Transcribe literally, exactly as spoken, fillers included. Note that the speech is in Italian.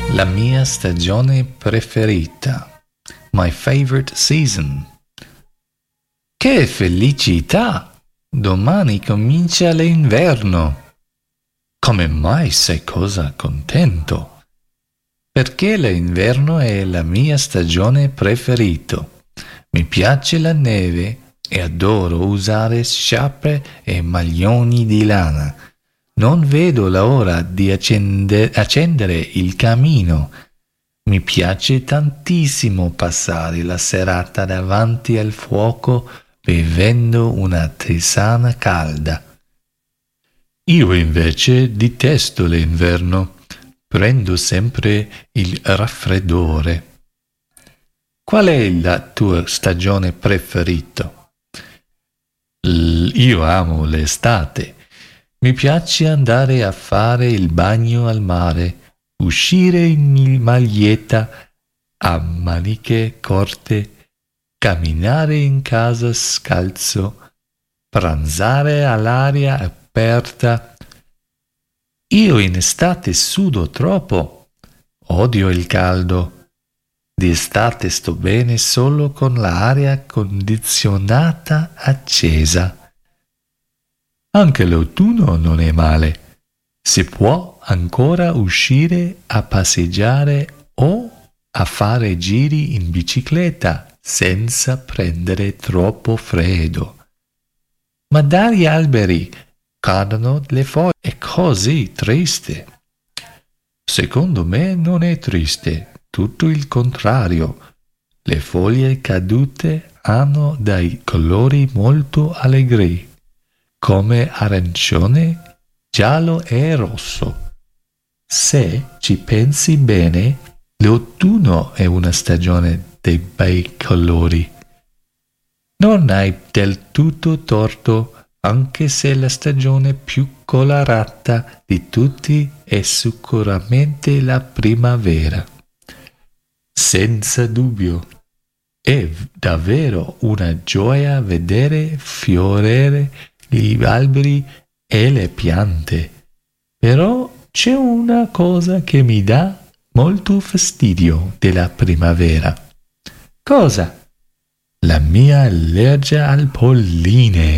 La mia stagione preferita. My favorite season. Che felicità! Domani comincia l'inverno. Come mai sei così contento? Perché l'inverno è la mia stagione preferita. Mi piace la neve e adoro usare sciarpe e maglioni di lana. Non vedo l'ora di accende- accendere il camino. Mi piace tantissimo passare la serata davanti al fuoco bevendo una tisana calda. Io invece detesto l'inverno. Prendo sempre il raffreddore. Qual è la tua stagione preferita? L- io amo l'estate. Mi piace andare a fare il bagno al mare, uscire in maglietta a maniche corte, camminare in casa scalzo, pranzare all'aria aperta. Io in estate sudo troppo. Odio il caldo. D'estate sto bene solo con l'aria condizionata accesa. Anche l'autunno non è male. Si può ancora uscire a passeggiare o a fare giri in bicicletta senza prendere troppo freddo. Ma dagli alberi cadono le foglie. È così triste. Secondo me non è triste, tutto il contrario. Le foglie cadute hanno dei colori molto allegri, come arancione, giallo e rosso. Se ci pensi bene, l'autunno è una stagione dei bei colori. Non hai del tutto torto, anche se la stagione più colorata di tutti è sicuramente la primavera. Senza dubbio. È davvero una gioia vedere fiorire gli alberi e le piante. Però c'è una cosa che mi dà molto fastidio della primavera. Cosa? La mia allergia al polline.